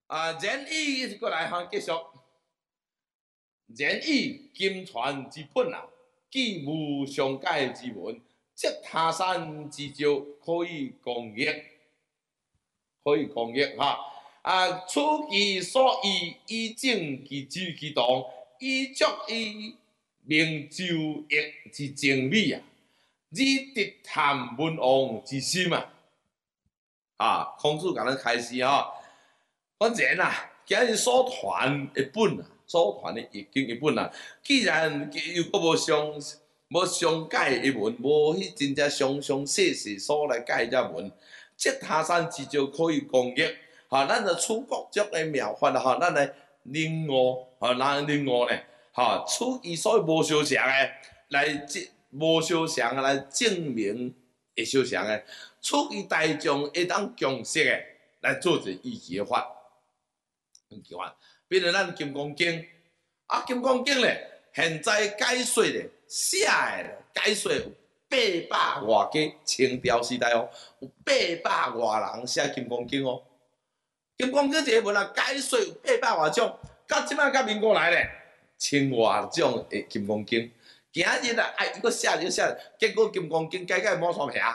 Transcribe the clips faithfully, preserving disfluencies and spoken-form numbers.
啊，言语过来哈，继续。言语金传之本啊，既无上解之文，即他山之招，可以攻益，可以攻益哈。啊，此其所以，以正其知其当，以足以明就义之精美啊，以得谈文王之心啊。啊，孔子甲咱开始哈，我然啊，今日所传一本啊。所传的易经一本啊，既然又阁无上无上解一文，无迄真正详详细细所来解只文，即他山之招可以攻益，哈，咱就处各种的妙法啊，哈，咱来领悟，哈，咱领悟呢，哈，处伊所无相像的来证无相像的来证明会相像的，处伊大众会当共识的来做一依据的法，依据法。比如咱《金刚经》，啊，《金刚经》咧，现在解说咧，写诶解说有八百外个，清朝时代哦，有八百外人写《金刚经》哦。《金刚经》一个文啊，解说有八百外种，到即摆到民国来咧，千外种诶《金刚经》。今日啊，哎，伊个写就写，结果《金刚经》改改冇啥名。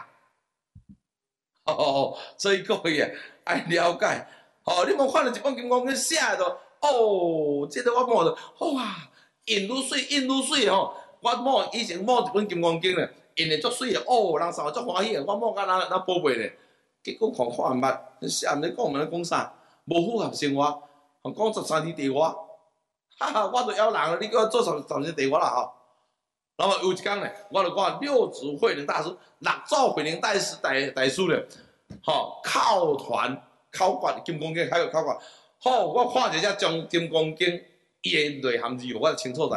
哦，所以各位啊，爱了解。哦，你无看到一本《金刚经》写着。哦，这个我摸着，哇，印愈水，印愈水吼！我摸以前摸一本《金刚经》咧，印的足水的，哦，人啥足欢喜的，我摸甲人人宝贝咧。结果看看毋捌，写毋咧讲，毋咧讲啥，无符合生活，讲十三字地话，哈哈，我都要人了，你叫我做十三字地话啦吼。那么有一天咧，我就看六祖慧能大师、六祖慧能大师大大师咧，吼，考传考卷《金刚经》还有考卷。好，我看一只《将金刚经》伊的内涵字，我清楚在。